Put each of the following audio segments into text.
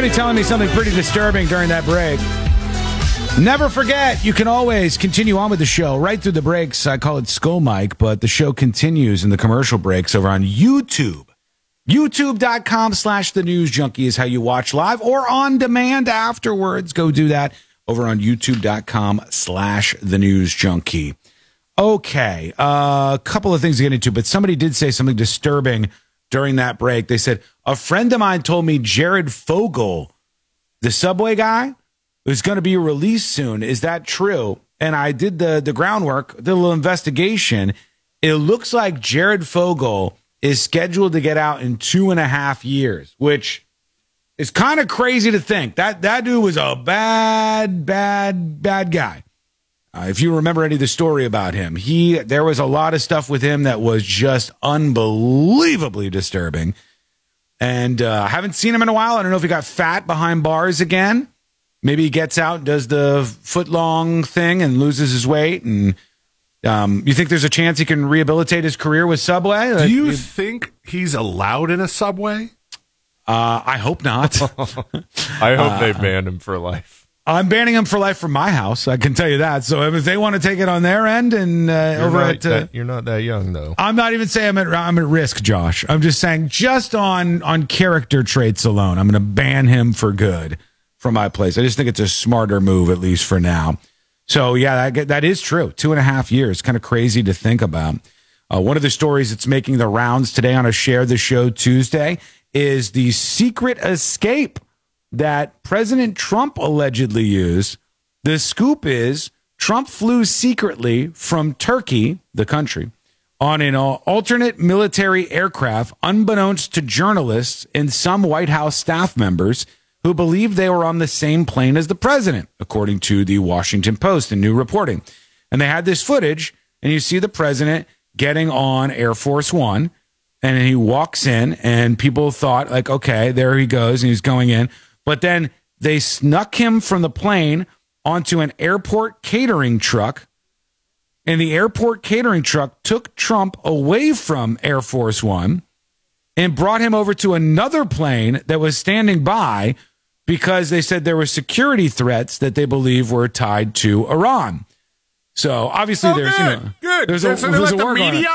somebody telling me something pretty disturbing during that break. Never forget, you can always continue on with the show right through the breaks. I call it Skull Mike, but the show continues in the commercial breaks over on YouTube. YouTube.com/The News Junkie is how you watch live or on demand afterwards. Go do that over on YouTube.com/The News Junkie. Okay, a couple of things to get into, but somebody did say something disturbing during that break. They said, a friend of mine told me Jared Fogle, the Subway guy, is going to be released soon. Is that true? And I did the groundwork, did a little investigation. It looks like Jared Fogle is scheduled to get out in 2.5 years, which is kind of crazy to think. That dude was a bad guy. If you remember any of the story about him, there was a lot of stuff with him that was just unbelievably disturbing. And I haven't seen him in a while. I don't know if he got fat behind bars again. Maybe he gets out and does the foot-long thing and loses his weight. And you think there's a chance he can rehabilitate his career with Subway? Do you think he's allowed in a Subway? I hope not. I hope they banned him for life. I'm banning him for life from my house. I can tell you that. So if they want to take it on their end and you're not that young, though. I'm not even saying I'm at risk, Josh. I'm just saying just on character traits alone, I'm going to ban him for good from my place. I just think it's a smarter move, at least for now. So yeah, that is true. 2.5 years, kind of crazy to think about. One of the stories that's making the rounds today on a Share the Show Tuesday is the secret escape that President Trump allegedly used. The scoop is Trump flew secretly from Turkey, the country, on an alternate military aircraft, unbeknownst to journalists and some White House staff members who believed they were on the same plane as the president, according to the Washington Post and new reporting. And they had this footage, and you see the president getting on Air Force One, and he walks in, and people thought, like, okay, there he goes, and he's going in. But then they snuck him from the plane onto an airport catering truck, and the airport catering truck took Trump away from Air Force One and brought him over to another plane that was standing by because they said there were security threats that they believe were tied to Iran. So obviously there's the media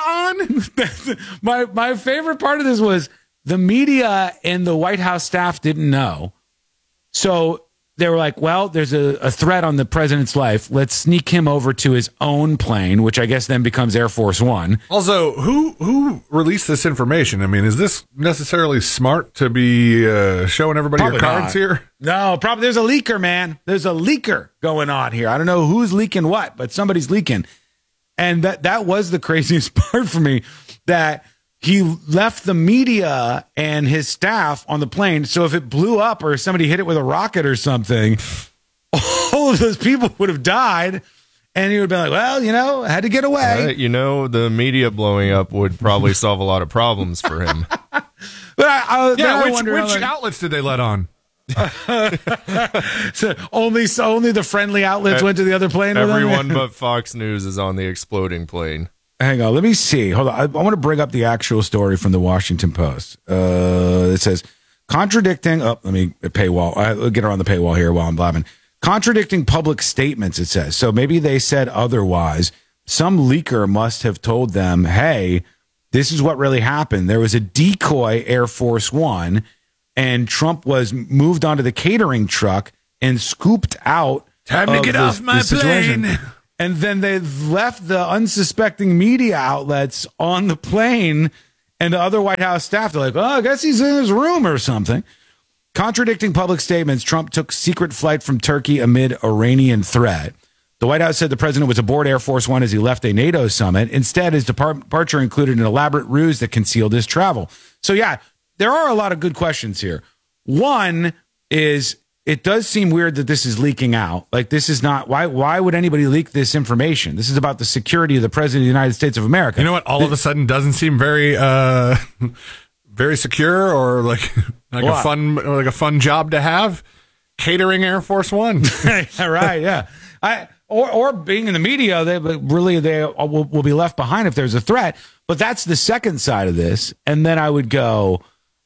on. my favorite part of this was the media and the White House staff didn't know. So they were like, well, there's a threat on the president's life. Let's sneak him over to his own plane, which I guess then becomes Air Force One. Also, who released this information? I mean, is this necessarily smart to be showing everybody Probably your cards not. here? No, probably there's a leaker, man. There's a leaker going on here. I don't know who's leaking what, but somebody's leaking. And that was the craziest part for me, that he left the media and his staff on the plane. So if it blew up or somebody hit it with a rocket or something, all of those people would have died. And he would have been like, well, I had to get away. The media blowing up would probably solve a lot of problems for him. But which outlets did they let on? So only the friendly outlets went to the other plane. Everyone but Fox News is on the exploding plane. Hang on, let me see. Hold on. I want to bring up the actual story from the Washington Post. It says, contradicting... Oh, let me paywall. I'll get around the paywall here while I'm blabbing. Contradicting public statements, it says. So maybe they said otherwise. Some leaker must have told them, hey, this is what really happened. There was a decoy Air Force One, and Trump was moved onto the catering truck and scooped out. Time to get off my plane. And then they left the unsuspecting media outlets on the plane, and the other White House staff, they're like, I guess he's in his room or something. Contradicting public statements, Trump took secret flight from Turkey amid Iranian threat. The White House said the president was aboard Air Force One as he left a NATO summit. Instead, his departure included an elaborate ruse that concealed his travel. So, yeah, there are a lot of good questions here. One is, it does seem weird that this is leaking out. Like, this is not, why would anybody leak this information? This is about the security of the president of the United States of America. You know what? All of a sudden doesn't seem very, very secure or like a fun job to have. Catering Air Force One. Right. Yeah. Or being in the media, they will be left behind if there's a threat. But that's the second side of this. And then I would go,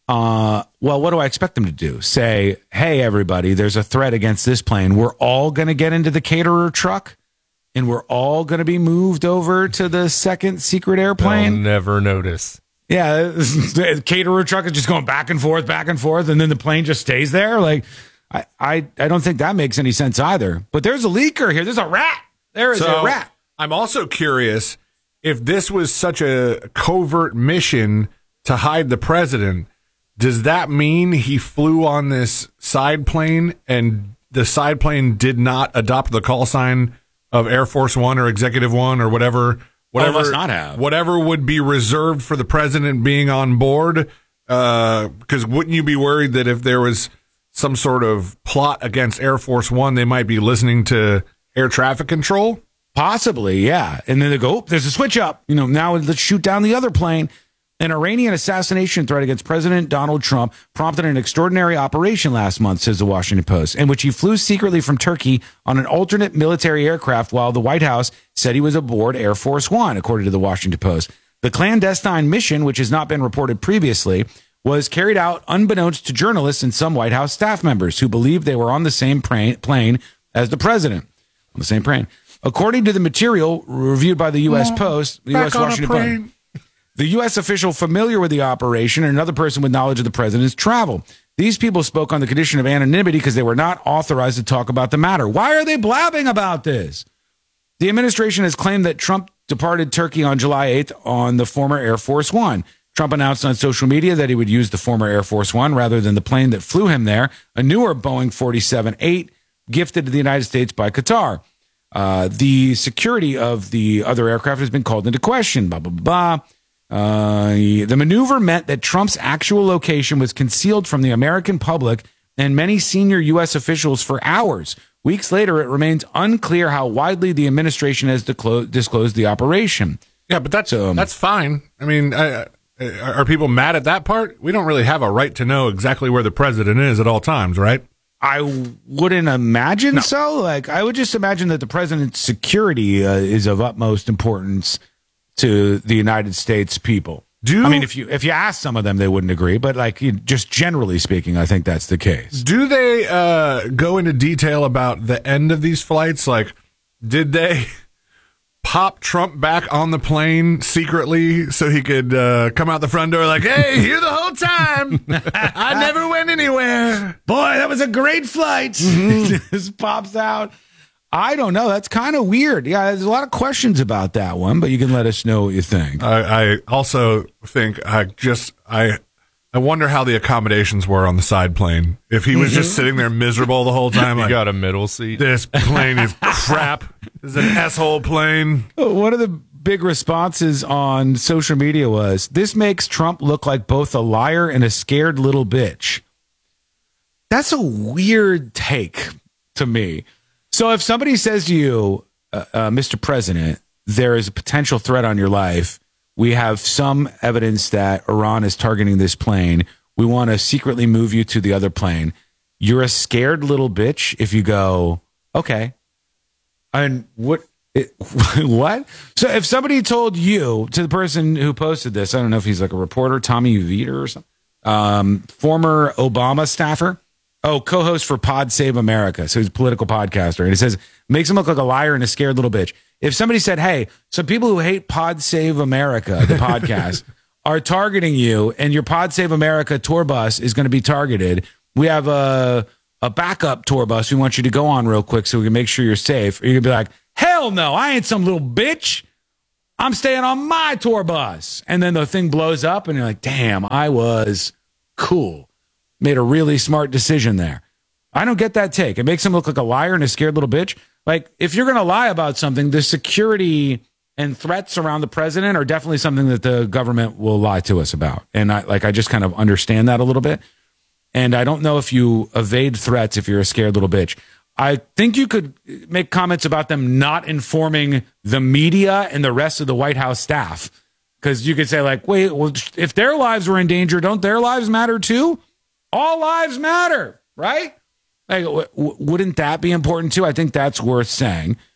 Well, what do I expect them to do? Say, hey, everybody, there's a threat against this plane. We're all going to get into the caterer truck and we're all going to be moved over to the second secret airplane. They'll never notice. Yeah, the caterer truck is just going back and forth, and then the plane just stays there. Like, I don't think that makes any sense either. But there's a leaker here. There's a rat. There is a rat. I'm also curious if this was such a covert mission to hide the president. Does that mean he flew on this side plane and the side plane did not adopt the call sign of Air Force One or Executive One or whatever? Must not have. Whatever would be reserved for the president being on board. Because wouldn't you be worried that if there was some sort of plot against Air Force One, they might be listening to air traffic control? Possibly, yeah. And then they go, there's a switch up. Now let's shoot down the other plane. An Iranian assassination threat against President Donald Trump prompted an extraordinary operation last month, says the Washington Post, in which he flew secretly from Turkey on an alternate military aircraft while the White House said he was aboard Air Force One, according to the Washington Post. The clandestine mission, which has not been reported previously, was carried out unbeknownst to journalists and some White House staff members who believed they were on the same plane as the president. On the same plane. According to the material reviewed by the U.S. Post, the U.S. Washington Post. The U.S. official familiar with the operation and another person with knowledge of the president's travel. These people spoke on the condition of anonymity because they were not authorized to talk about the matter. Why are they blabbing about this? The administration has claimed that Trump departed Turkey on July 8th on the former Air Force One. Trump announced on social media that he would use the former Air Force One rather than the plane that flew him there, a newer Boeing 47-8 gifted to the United States by Qatar. The security of the other aircraft has been called into question, blah, blah, blah. The maneuver meant that Trump's actual location was concealed from the American public and many senior U.S. officials for hours. Weeks later, it remains unclear how widely the administration has disclosed the operation. Yeah, but that's fine. I mean, are people mad at that part? We don't really have a right to know exactly where the president is at all times, right? I wouldn't imagine so. Like, I would just imagine that the president's security is of utmost importance to the United States people. I mean, if you ask some of them, they wouldn't agree, but just generally speaking, I think that's the case. Do they go into detail about the end of these flights? Like, did they pop Trump back on the plane secretly so he could come out the front door like, hey, here the whole time. I never went anywhere. Boy, that was a great flight. Mm-hmm. Just pops out. I don't know. That's kind of weird. Yeah, there's a lot of questions about that one, but you can let us know what you think. I also think I wonder how the accommodations were on the side plane. If he was just sitting there miserable the whole time. He got a middle seat. This plane is crap. This is an asshole plane. One of the big responses on social media was, this makes Trump look like both a liar and a scared little bitch. That's a weird take to me. So if somebody says to you, Mr. President, there is a potential threat on your life. We have some evidence that Iran is targeting this plane. We want to secretly move you to the other plane. You're a scared little bitch if you go, okay. And what? So if somebody told you, to the person who posted this, I don't know if he's like a reporter, Tommy Vietor or something, former Obama staffer. Co-host for Pod Save America. So he's a political podcaster. And he says, makes him look like a liar and a scared little bitch. If somebody said, hey, some people who hate Pod Save America, the podcast, are targeting you and your Pod Save America tour bus is going to be targeted. We have a backup tour bus we want you to go on real quick so we can make sure you're safe. Or you're going to be like, hell no, I ain't some little bitch. I'm staying on my tour bus. And then the thing blows up and you're like, damn, I was cool. Made a really smart decision there. I don't get that take. It makes him look like a liar and a scared little bitch. Like, if you're going to lie about something, the security and threats around the president are definitely something that the government will lie to us about. And I just kind of understand that a little bit. And I don't know if you evade threats if you're a scared little bitch. I think you could make comments about them not informing the media and the rest of the White House staff. Because you could say, like, wait, well, if their lives were in danger, don't their lives matter too? All lives matter, right? Like, wouldn't that be important too? I think that's worth saying.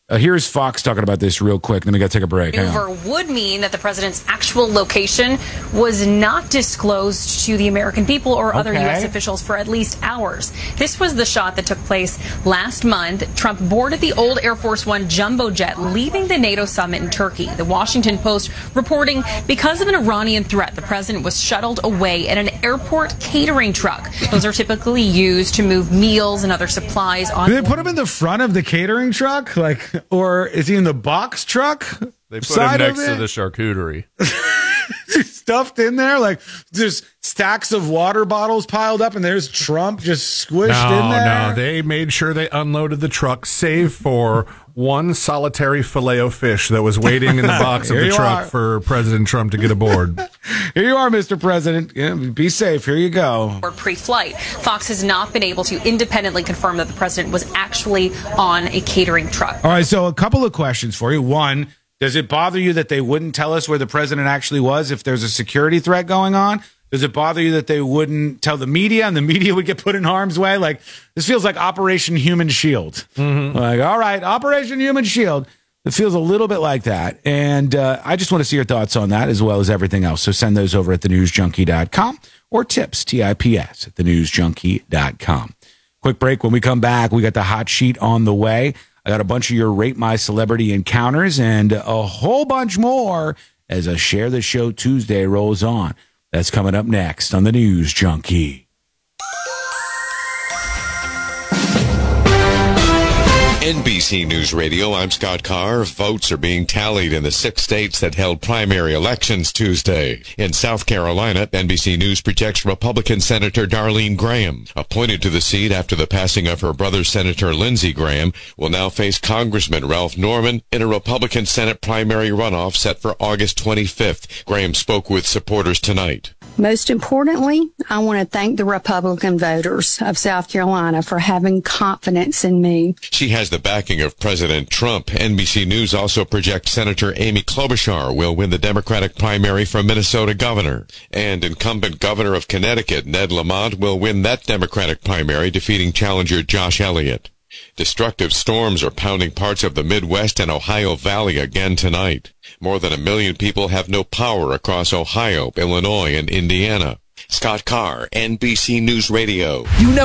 Here's Fox talking about this real quick. Then we got to take a break. Maneuver would mean that the president's actual location was not disclosed to the American people or other U.S. officials for at least hours. This was the shot that took place last month. Trump boarded the old Air Force One jumbo jet, leaving the NATO summit in Turkey. The Washington Post reporting because of an Iranian threat, the president was shuttled away in an airport catering truck. Those are typically used to move meals and other supplies on. Did they put him in the front of the catering truck? Or is he in the box truck? They put him next to the charcuterie. Stuffed in there, there's stacks of water bottles piled up, and there's Trump just squished in there. No, they made sure they unloaded the truck, save for one solitary Filet-O-Fish that was waiting in the box of the truck for President Trump to get aboard. Here you are, Mr. President. Yeah, be safe. Here you go. Or pre-flight. Fox has not been able to independently confirm that the president was actually on a catering truck. All right, so a couple of questions for you. One, does it bother you that they wouldn't tell us where the president actually was if there's a security threat going on? Does it bother you that they wouldn't tell the media and the media would get put in harm's way? This feels like Operation Human Shield. Mm-hmm. All right, Operation Human Shield. It feels a little bit like that. And I just want to see your thoughts on that as well as everything else. So send those over at thenewsjunkie.com or tips, TIPS, at thenewsjunkie.com. Quick break. When we come back, we got the hot sheet on the way. I got a bunch of your Rate My Celebrity encounters and a whole bunch more as a Share the Show Tuesday rolls on. That's coming up next on the News Junkie. NBC News Radio, I'm Scott Carr. Votes are being tallied in the 6 states that held primary elections Tuesday. In South Carolina, NBC News projects Republican Senator Darlene Graham, appointed to the seat after the passing of her brother Senator Lindsey Graham, will now face Congressman Ralph Norman in a Republican Senate primary runoff set for August 25th. Graham spoke with supporters tonight. Most importantly, I want to thank the Republican voters of South Carolina for having confidence in me. She has the backing of President Trump. NBC News also projects Senator Amy Klobuchar will win the Democratic primary for Minnesota governor. And incumbent governor of Connecticut, Ned Lamont, will win that Democratic primary, defeating challenger Josh Elliott. Destructive storms are pounding parts of the Midwest and Ohio Valley again tonight. More than 1 million people have no power across Ohio, Illinois, and Indiana. Scott Carr, NBC News Radio.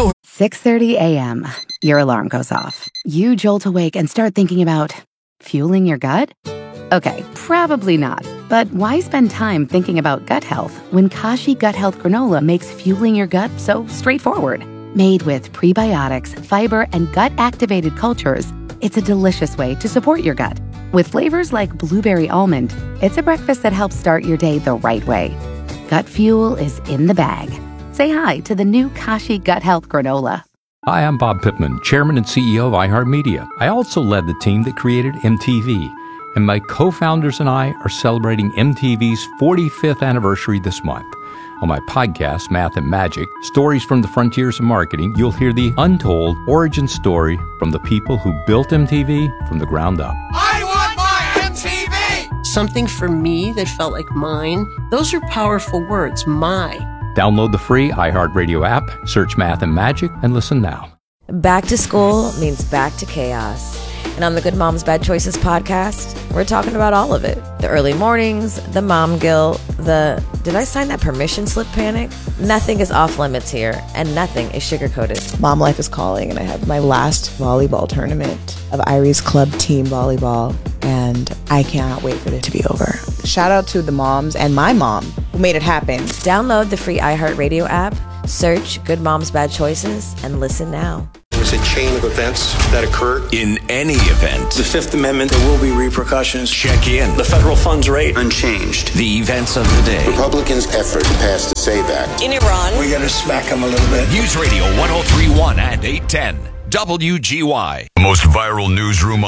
6:30 a.m. Your alarm goes off. You jolt awake and start thinking about fueling your gut? Okay, probably not. But why spend time thinking about gut health when Kashi Gut Health Granola makes fueling your gut so straightforward? Made with prebiotics, fiber, and gut-activated cultures, it's a delicious way to support your gut. With flavors like blueberry almond, it's a breakfast that helps start your day the right way. Gut fuel is in the bag. Say hi to the new Kashi Gut Health Granola. Hi, I'm Bob Pittman, Chairman and CEO of iHeartMedia. I also led the team that created MTV, and my co-founders and I are celebrating MTV's 45th anniversary this month. On my podcast, Math and Magic, Stories from the Frontiers of Marketing, you'll hear the untold origin story from the people who built MTV from the ground up. I want my MTV! Something for me that felt like mine. Those are powerful words, my. Download the free iHeartRadio app, search Math and Magic, and listen now. Back to school means back to chaos. And on the Good Moms Bad Choices podcast, we're talking about all of it. The early mornings, the mom guilt, the did I sign that permission slip panic? Nothing is off limits here, and nothing is sugar-coated. Mom life is calling, and I have my last volleyball tournament of Irie's Club Team Volleyball, and I cannot wait for it to be over. Shout out to the moms and my mom who made it happen. Download the free iHeartRadio app, search Good Moms Bad Choices, and listen now. It was a chain of events that occurred. In any event, The Fifth Amendment, there will be repercussions. check in. The federal funds rate, unchanged. The events of the day. Republicans' effort to pass the SAVE Act. In Iran, We got to smack them a little bit. News Radio 1031 and 810. WGY. Most viral newsroom